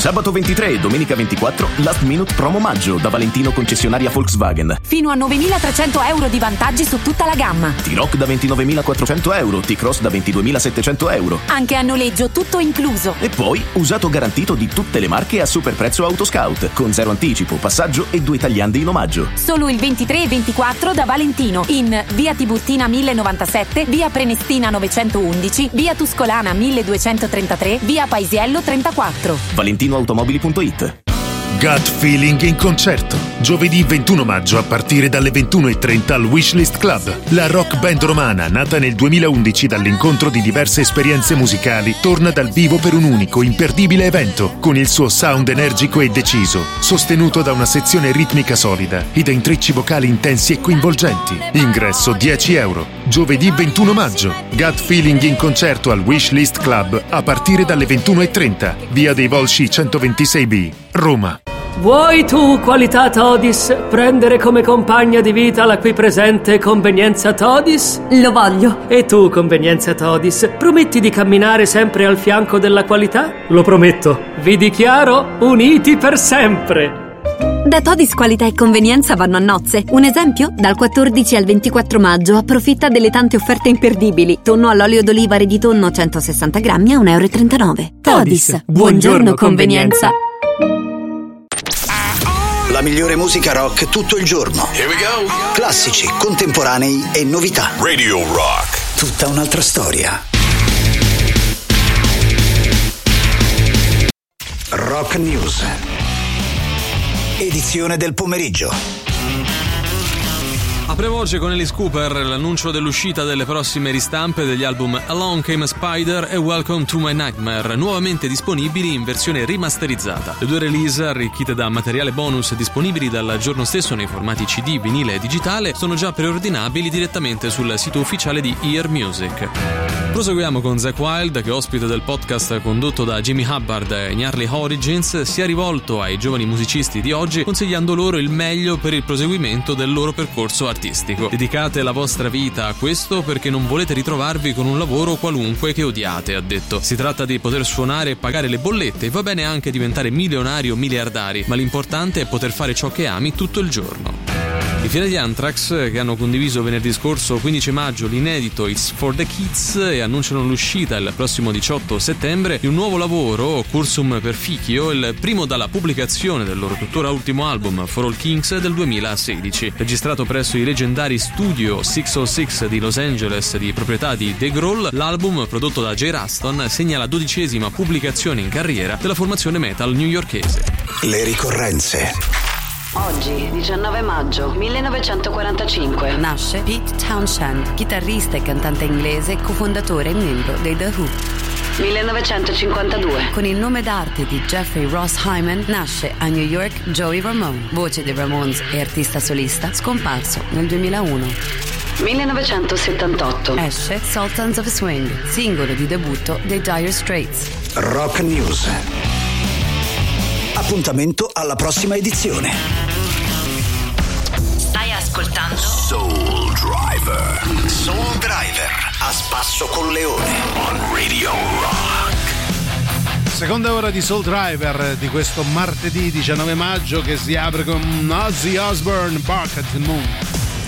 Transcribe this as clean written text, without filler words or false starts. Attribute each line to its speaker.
Speaker 1: Sabato 23 e domenica 24, Last Minute Promo Maggio da Valentino concessionaria Volkswagen.
Speaker 2: Fino a 9.300 euro di vantaggi su tutta la gamma.
Speaker 1: T-Roc da 29.400 euro, T-Cross da 22.700 euro.
Speaker 2: Anche a noleggio, tutto incluso.
Speaker 1: E poi usato garantito di tutte le marche a super prezzo Autoscout, con zero anticipo, passaggio e 2 tagliandi in omaggio.
Speaker 2: Solo il 23 e 24 da Valentino in via Tiburtina 1097, via Prenestina 911, via Tuscolana 1233, via Paisiello 34.
Speaker 1: ValentinoAutomobili.it.
Speaker 3: Gut Feeling in concerto. Giovedì 21 maggio a partire dalle 21:30 al Wishlist Club. La rock band romana, nata nel 2011 dall'incontro di diverse esperienze musicali, torna dal vivo per un unico, imperdibile evento, con il suo sound energico e deciso, sostenuto da una sezione ritmica solida e da intrecci vocali intensi e coinvolgenti. Ingresso 10 euro. Giovedì 21 maggio. Gut Feeling in concerto al Wishlist Club a partire dalle 21:30. Via dei Volsci 126B, Roma.
Speaker 4: Vuoi tu, qualità Todis, prendere come compagna di vita la qui presente Convenienza Todis?
Speaker 5: Lo voglio.
Speaker 4: E tu, Convenienza Todis, prometti di camminare sempre al fianco della qualità? Lo prometto. Vi dichiaro uniti per sempre.
Speaker 5: Da Todis Qualità e Convenienza vanno a nozze. Un esempio? Dal 14 al 24 maggio approfitta delle tante offerte imperdibili. Tonno all'olio d'oliva Reditonno 160 grammi a 1,39 euro. Todis. Buongiorno convenienza.
Speaker 6: La migliore musica rock tutto il giorno.
Speaker 7: Here we go.
Speaker 6: Classici, contemporanei e novità.
Speaker 7: Radio Rock.
Speaker 6: Tutta un'altra storia. Rock News. Edizione del pomeriggio.
Speaker 8: Apriamo oggi con Alice Cooper l'annuncio dell'uscita delle prossime ristampe degli album Along Came a Spider e Welcome to My Nightmare, nuovamente disponibili in versione rimasterizzata. Le 2 release, arricchite da materiale bonus disponibili dal giorno stesso nei formati CD, vinile e digitale, sono già preordinabili direttamente sul sito ufficiale di Ear Music. Proseguiamo con Zakk Wylde, che ospite del podcast condotto da Jimmy Hubbard e Gnarly Origins si è rivolto ai giovani musicisti di oggi consigliando loro il meglio per il proseguimento del loro percorso artistico. Dedicate la vostra vita a questo perché non volete ritrovarvi con un lavoro qualunque che odiate, ha detto. Si tratta di poter suonare e pagare le bollette e va bene anche diventare milionari o miliardari, ma l'importante è poter fare ciò che ami tutto il giorno. I fedeli Anthrax, che hanno condiviso venerdì scorso 15 maggio l'inedito It's for the Kids e annunciano l'uscita il prossimo 18 settembre di un nuovo lavoro, Cursum Perficio, il primo dalla pubblicazione del loro tuttora ultimo album For All Kings del 2016. Registrato presso i leggendari studio 606 di Los Angeles di proprietà di The Grohl, l'album prodotto da Jay Raston segna la 12ª pubblicazione in carriera della formazione metal newyorkese.
Speaker 6: Le ricorrenze.
Speaker 9: Oggi, 19 maggio 1945, nasce Pete Townshend, chitarrista e cantante inglese, cofondatore e membro dei The Who. 1952, con il nome d'arte di Jeffrey Ross Hyman, nasce a New York Joey Ramone, voce dei Ramones e artista solista, scomparso nel 2001. 1978, esce Sultans of Swing, singolo di debutto dei Dire Straits.
Speaker 6: Rock News. Appuntamento alla prossima edizione.
Speaker 9: Stai ascoltando
Speaker 6: Soul Driver. Soul Driver a spasso con Leone on Radio Rock.
Speaker 10: Seconda ora di Soul Driver di questo martedì 19 maggio che si apre con Ozzy Osbourne, Bark at the Moon.